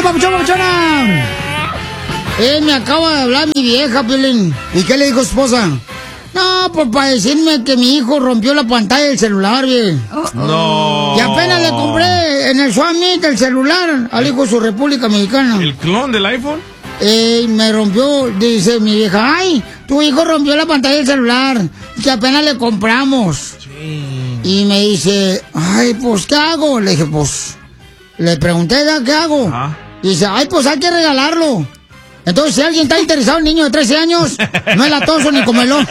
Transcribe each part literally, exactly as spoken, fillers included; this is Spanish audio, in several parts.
papuchón, papuchona! Eh, me acaba de hablar mi vieja, Piolín. ¿Y qué le dijo su esposa? No, pues para decirme que mi hijo rompió la pantalla del celular, bien. Oh. No. Y apenas le compré en el Swamit el celular al hijo de su República Mexicana. ¿El clon del iPhone? Eh, me rompió, dice mi vieja, ay, tu hijo rompió la pantalla del celular, que apenas le compramos. Sí. Y me dice, ay, pues, ¿qué hago? Le dije, pues, le pregunté, ¿qué hago? ¿Ah? Y dice, ay, pues hay que regalarlo. Entonces, si alguien está interesado en un niño de trece años, no es latoso ni comelón.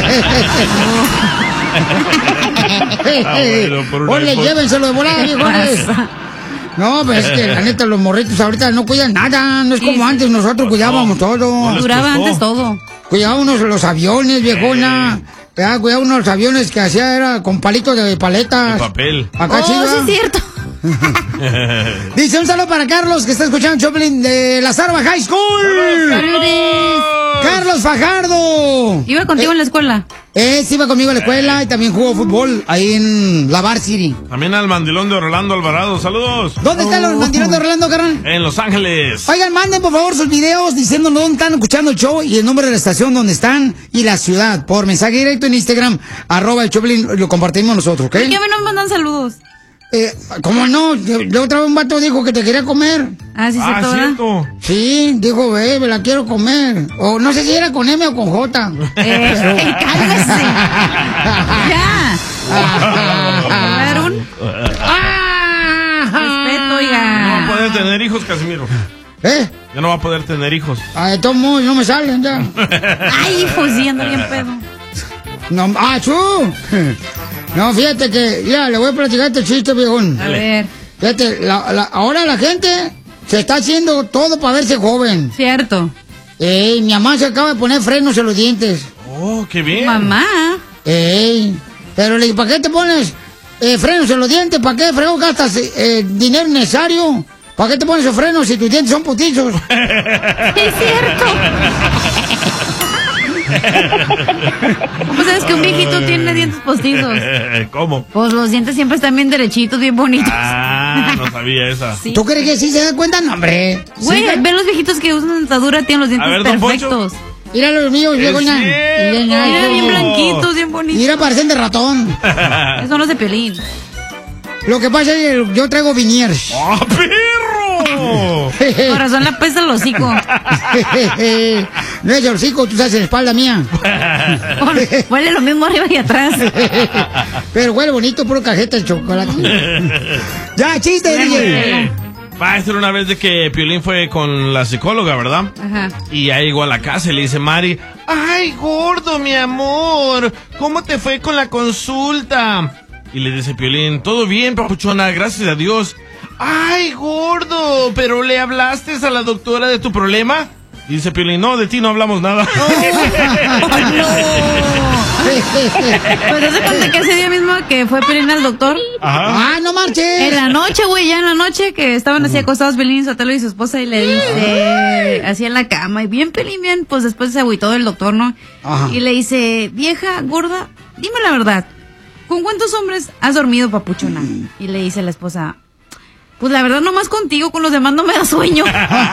Oye, llévenselo de volada, viejones. No, pues es que la neta los morritos ahorita no cuidan nada, no es como antes, nosotros cuidábamos todo. Duraba antes todo. Cuidábamos los aviones, viejona. Ya, cuidábamos los aviones que hacía era con palitos de paletas. De papel. Acá oh, sí, sí es cierto. Dice un saludo para Carlos, que está escuchando Choplin de la Zarba High School. ¡Saludos! Carlos Fajardo. ¿Iba contigo eh, en la escuela? Eh, sí, iba conmigo a la escuela y también jugó fútbol ahí en la Varsity. También al mandilón de Orlando Alvarado, saludos. ¿Dónde está el mandilón de Orlando, carnal? En Los Ángeles. Oigan, manden por favor sus videos diciéndonos dónde están escuchando el show y el nombre de la estación donde están y la ciudad. Por mensaje directo en Instagram, arroba el Choplin, lo compartimos nosotros, ¿ok? ¿Por qué a mí no me mandan saludos? Eh, ¿Cómo no? Yo, yo otra vez un vato dijo que te quería comer. Ah, sí, ah, cierto, cierto. Sí, dijo, eh, me la quiero comer. O no sé si era con M o con J. Eh, cálmese. Ya. ¿Hablaron? Respeto, oiga. No va a poder tener hijos, Casimiro. ¿Eh? Ya no va a poder tener hijos. Ah, de todos modos, no me salen ya. Ay, pues sí, ando bien pedo. No, ¡ah, chu! No, fíjate que, ya, le voy a platicar este chiste, viejón. A ver. Fíjate, la, la, ahora la gente se está haciendo todo para verse joven. Cierto. Ey, mi mamá se acaba de poner frenos en los dientes. Oh, qué bien. Mamá. Ey, pero le dije, ¿para qué te pones eh, frenos en los dientes? ¿Para qué fregó gastas eh, dinero necesario? ¿Para qué te pones esos frenos si tus dientes son putizos? Es cierto. ¿Cómo sabes que un viejito tiene dientes postizos? ¿Cómo? Pues los dientes siempre están bien derechitos, bien bonitos. Ah, no sabía esa. Sí. ¿Tú crees que sí se da cuenta? No, hombre. Güey, ¿Sí? ven los viejitos que usan dentadura, tienen los dientes ver, don perfectos. Poncho. Mira los míos, viejo. Es cierto. Mira, bien blanquitos, bien bonitos. Mira, parecen de ratón. Esos son los de Piolín. Lo que pasa es que yo traigo Viniers. ¡Oh, perro! Corazón la pesa el hocico. No es el hocico, tú sabes en la espalda mía. Huele lo mismo arriba y atrás. Pero huele bonito, puro cajeta de chocolate. Ya, chiste, D J. Va a ser una vez de que Piolín fue con la psicóloga, ¿verdad? Ajá. Y ahí llegó a la casa y le dice Mari, ay, gordo, mi amor, ¿cómo te fue con la consulta? Y le dice Piolín, todo bien, papuchona, gracias a Dios. Ay, gordo, ¿pero le hablaste a la doctora de tu problema? Y dice Piolín, no, de ti no hablamos nada. Oh, no. Pues hace cuenta que ese día mismo que fue Piolín al doctor. Ajá. Ah, no marches. En la noche, güey, ya en la noche que estaban así acostados Piolín, Sotelo y su esposa y le dice, así en la cama, y bien Piolín, bien, pues después se agüitó del doctor, ¿no? Ajá. Y le dice, vieja, gorda, dime la verdad, ¿con cuántos hombres has dormido, papuchona? Y le dice la esposa, pues la verdad nomás contigo, con los demás no me da sueño.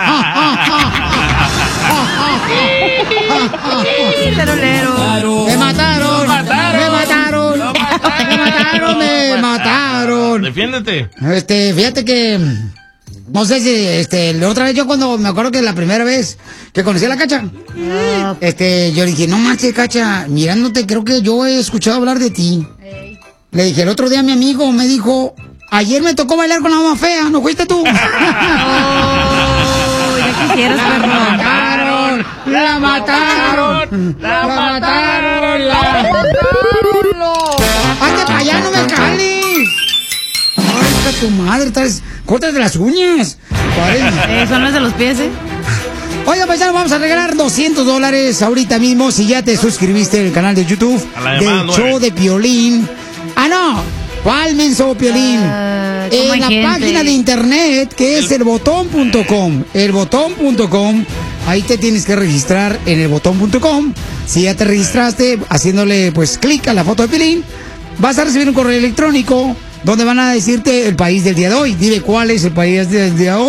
Lero, lero. Me mataron, me mataron, me mataron, me mataron. Defiéndete. Este, fíjate que, no sé si, este, la otra vez yo cuando, me acuerdo que la primera vez que conocí a la Cacha, uh. este, yo le dije, no manches, Cacha, mirándote, creo que yo he escuchado hablar de ti. Hey. Le dije, el otro día mi amigo me dijo, ayer me tocó bailar con la mamá fea, ¿no fuiste tú? Oh, ya quisieras, perro. La mataron, la mataron, la mataron, la mataron. ¡Hazte para allá, no me cales! ¡Ay, está tu madre! Traes, córtate las uñas. Eh, son las de los pies, ¿eh? Oiga, pues ya vamos a regalar doscientos dólares ahorita mismo si ya te suscribiste al canal de YouTube del show de Piolín. ¡Ah, no! ¿Cuál menso, Piolín? Uh, en la gente? Página de internet que es el botón punto com. el botón punto com. Ahí te tienes que registrar en el botón punto com. Si ya te registraste, haciéndole pues clic a la foto de Piolín, vas a recibir un correo electrónico donde van a decirte el país del día de hoy. Dile cuál es el país del día de hoy.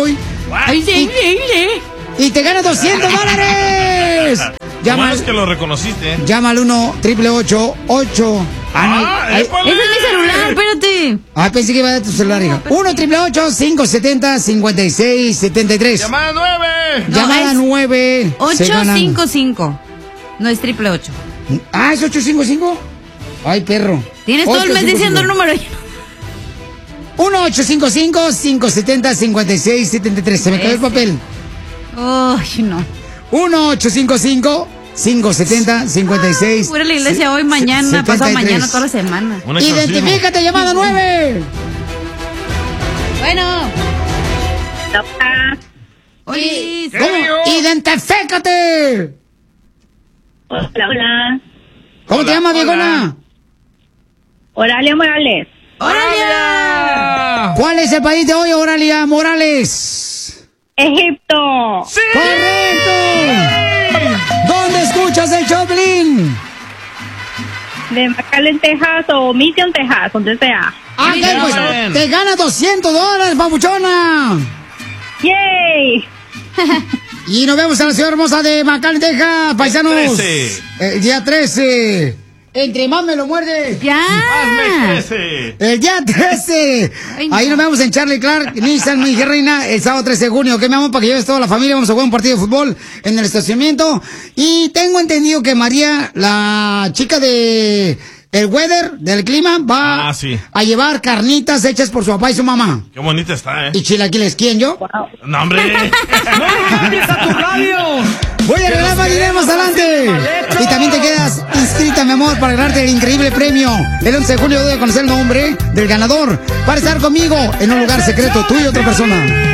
Ay, sí, sí, sí. Y te ganas doscientos dólares. Llama al, es que lo reconociste. Llama al uno, triple ocho, ocho. Ah, no, ese es mi celular, espérate. Ah, pensé que iba a dar tu celular, hija. uno, triple ocho, cinco setenta, cincuenta y seis, setenta y tres. Llamada nueve. No, Llamada nueve. ocho cinco cinco. No es triple ocho. Ah, es ocho cinco cinco. Ay, perro. Tienes todo el mes diciendo el número. uno ocho cinco cinco, cinco setenta, cincuenta y seis, setenta y tres. Se me cayó el papel. Ay, no. uno ocho cinco cinco, cinco setenta, cincuenta y seis. Voy a la iglesia hoy, mañana, pasado mañana, toda la semana. Identifícate, llamada nueve. Bueno. Hola. Oye, ¿cómo? Identifícate. Hola, hola. ¿Cómo hola, te llamas, viejona? Oralia Morales. ¡Oralia! ¿Cuál es el país de hoy, Oralia Morales? Egipto. ¡Sí! ¡Correcto! ¡Sí! ¿Dónde escuchas el Choplin? De McAllen, Texas o Mission, Texas, donde sea. Ah, okay, pues te ganas doscientos dólares, papuchona. ¡Yay! Y nos vemos en la ciudad hermosa de McAllen, Texas, paisanos. El trece. El día trece. Entre más me lo muerde. ¡Ya! Más me crece. El día trece. Ay, no. Ahí nos vemos en Charlie Clark, Nissan, mi hija reina, el sábado trece de junio. ¿Qué, mi amor? Para que lleves toda la familia. Vamos a jugar un partido de fútbol en el estacionamiento. Y tengo entendido que María, la chica de el weather, del clima, va ah, sí. a llevar carnitas hechas por su papá y su mamá. Qué bonita está, ¿eh? ¿Y chilaquiles? ¿Quién, yo? Wow. No, hombre. ¡No cambies a tu radio! Voy a arreglar más dinero más adelante. Y también te quedas inscrita, mi amor, para ganarte el increíble premio. El once de julio voy a conocer el nombre del ganador para estar conmigo en un lugar secreto, tú y otra persona.